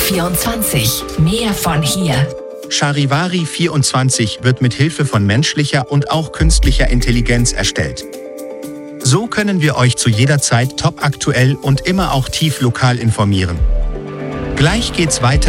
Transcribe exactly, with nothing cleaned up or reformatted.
vierundzwanzig. Mehr von hier. Charivari vierundzwanzig wird mit Hilfe von menschlicher und auch künstlicher Intelligenz erstellt. So können wir euch zu jeder Zeit topaktuell und immer auch tief lokal informieren. Gleich geht's weiter